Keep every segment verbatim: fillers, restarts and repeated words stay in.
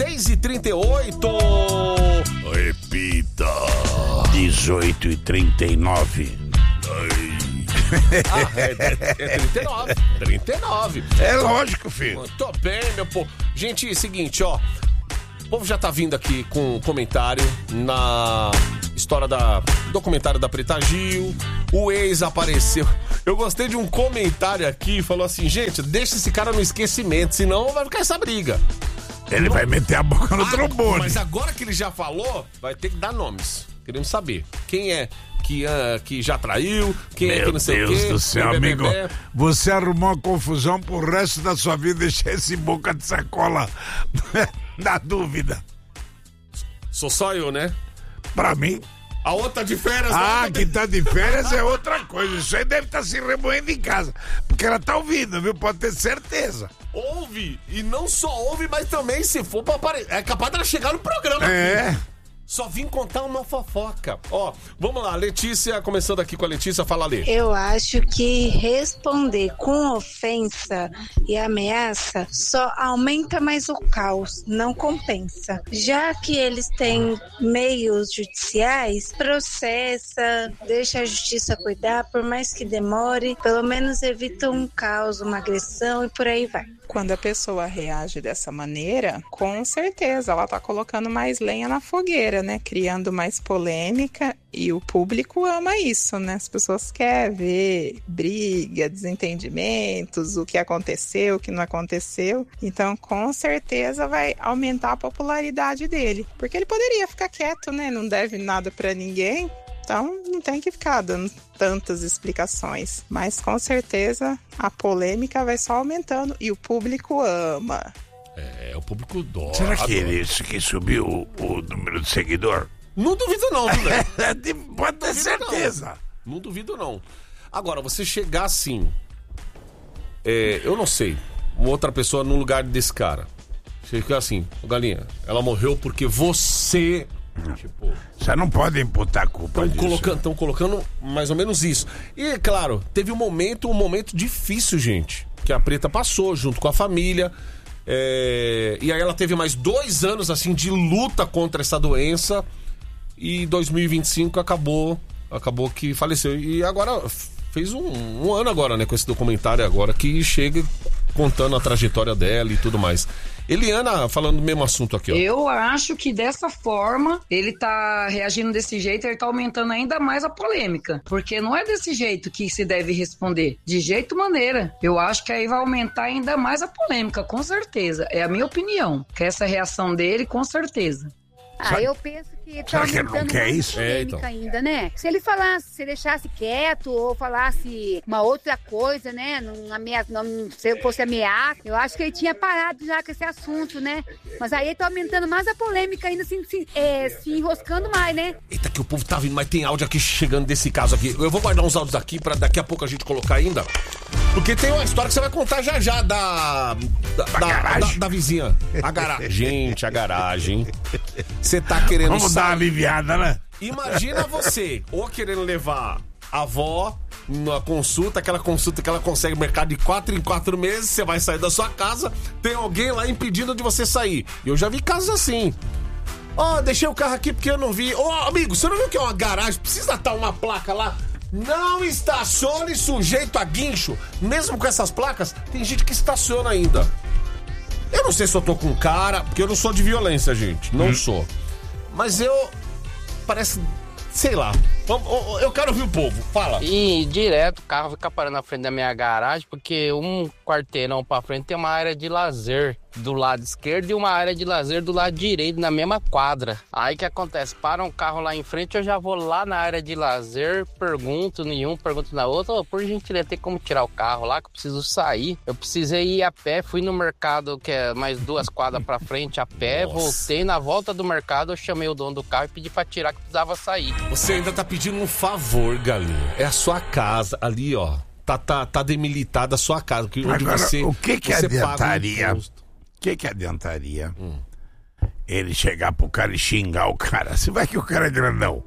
seis e trinta e oito. Repita. dezoito e trinta e nove. Ah, é, é, é trinta e nove. trinta e nove. É lógico, filho. Tô bem, meu povo. Gente, seguinte, ó. O povo já tá vindo aqui com um comentário na história da documentário da Preta Gil. O ex apareceu. Eu gostei de um comentário aqui, falou assim, gente, deixa esse cara no esquecimento, senão vai ficar essa briga. Ele vai meter a boca no ah, trombone. Mas agora que ele já falou, vai ter que dar nomes. Queremos saber quem é que, uh, que já traiu, quem Meu é que não sei Deus o quê. Meu Deus do céu, amigo. Você arrumou uma confusão pro resto da sua vida, deixar esse boca de sacola na dúvida. Sou só eu, né? Pra mim. A outra de férias... Ah, outra... que tá de férias é outra coisa. Isso aí deve estar se remoendo em casa. Porque ela tá ouvindo, viu? Pode ter certeza. Ouve. E não só ouve, mas também, se for pra aparecer... É capaz dela chegar no programa. É. Aqui. Só vim contar uma fofoca. Ó, vamos lá, Letícia, começando aqui com a Letícia, fala, Lê. Eu acho que responder com ofensa e ameaça só aumenta mais o caos, não compensa. Já que eles têm meios judiciais, processa, deixa a justiça cuidar, por mais que demore, pelo menos evita um caos, uma agressão e por aí vai. Quando a pessoa reage dessa maneira, com certeza ela tá colocando mais lenha na fogueira, né? Criando mais polêmica, e o público ama isso, né? As pessoas querem ver briga, desentendimentos, o que aconteceu, o que não aconteceu. Então, com certeza vai aumentar a popularidade dele. Porque ele poderia ficar quieto, né? Não deve nada pra ninguém. Então, não tem que ficar dando tantas explicações. Mas, com certeza, a polêmica vai só aumentando e o público ama. É, o público dói. Será que ele que subiu o, o número de seguidor? Não duvido não, viu, velho? Pode ter certeza. Não. não duvido não. Agora, você chegar assim... É, eu não sei. Uma outra pessoa no lugar desse cara. Chega assim, Galinha, ela morreu porque você... Tipo, você não pode imputar a culpa disso. Colocando, estão colocando mais ou menos isso. E, claro, teve um momento, um momento difícil, gente, que a Preta passou junto com a família. É... E aí ela teve mais dois anos, assim, de luta contra essa doença. E dois mil e vinte e cinco acabou, acabou que faleceu. E agora, fez um, um ano agora, né, com esse documentário agora, que chega contando a trajetória dela e tudo mais. Eliana, falando do mesmo assunto aqui, ó. Eu acho que dessa forma, ele tá reagindo desse jeito, ele tá aumentando ainda mais a polêmica. Porque não é desse jeito que se deve responder. De jeito maneira. Eu acho que aí vai aumentar ainda mais a polêmica, com certeza. É a minha opinião. Que essa reação dele, com certeza. Ah, eu penso que tá Será que ele não quer isso? É, então. Ainda, né? Se ele falasse, se deixasse quieto ou falasse uma outra coisa, né? Não, amea... não se fosse ameaça, eu acho que ele tinha parado já com esse assunto, né? Mas aí ele tá aumentando mais a polêmica ainda, se, se, é, se enroscando mais, né? Eita, que o povo tá vindo, mas tem áudio aqui chegando desse caso aqui. Eu vou guardar uns áudios aqui pra daqui a pouco a gente colocar ainda. Porque tem uma história que você vai contar já já da... Da, da, da, da vizinha. A garagem. Gente, a garagem. Você tá querendo... Vamos dar uma aliviada, né? Imagina você, ou querendo levar a avó na consulta, aquela consulta que ela consegue mercado de quatro em quatro meses, você vai sair da sua casa, tem alguém lá impedindo de você sair. Eu já vi casos assim. Ó, oh, deixei o carro aqui porque eu não vi. Ô, oh, amigo, você não viu que é uma garagem? Precisa estar uma placa lá? Não estacione sujeito a guincho. Mesmo com essas placas, tem gente que estaciona ainda. Eu não sei se eu tô com cara, porque eu não sou de violência, gente. Não hum. sou. Mas eu... Parece... Sei lá. Eu quero ouvir o povo. Fala. E direto o carro fica parando na frente da minha garagem, porque um quarteirão pra frente tem uma área de lazer do lado esquerdo e uma área de lazer do lado direito, na mesma quadra. Aí o que acontece? Para um carro lá em frente, eu já vou lá na área de lazer, pergunto nenhum, pergunto na outra, oh, por gentileza, tem como tirar o carro lá que eu preciso sair. Eu precisei ir a pé, fui no mercado, que é mais duas quadras pra frente, a pé, Nossa. voltei, na volta do mercado, eu chamei o dono do carro e pedi pra tirar, que precisava sair. Você ainda tá pedindo um favor, Galinha. É a sua casa, ali, ó. Tá, tá, tá demilitada a sua casa. Onde Agora, você, o que que você adiantaria? O que que adiantaria hum. ele chegar pro cara e xingar o cara? Se vai que o cara é grandão.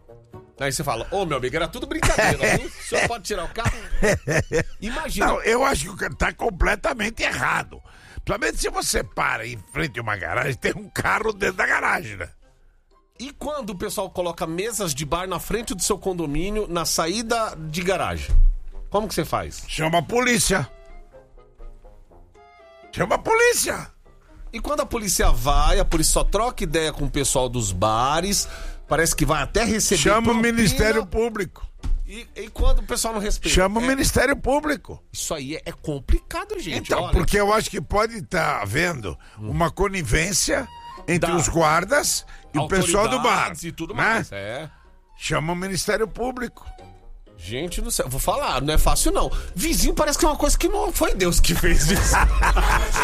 Aí você fala, ô, oh, meu amigo, era tudo brincadeira, viu? O senhor pode tirar o carro? Imagina. Não, eu acho que o cara tá completamente errado. Principalmente se você para em frente a uma garagem, tem um carro dentro da garagem, né? E quando o pessoal coloca mesas de bar na frente do seu condomínio, na saída de garagem? Como que você faz? Chama a polícia. Chama a polícia. E quando a polícia vai, a polícia só troca ideia com o pessoal dos bares, parece que vai até receber Chama propina. o Ministério Público. E, e quando o pessoal não respeita? Chama é, o Ministério Público. Isso aí é, é complicado, gente. Então, olha. porque eu acho que pode estar havendo uma conivência entre Da- os guardas e o pessoal do bar. Autoridades e tudo né? mais. É. Chama o Ministério Público. Gente do céu, vou falar, não é fácil não. Vizinho parece que é uma coisa que não foi Deus que fez isso.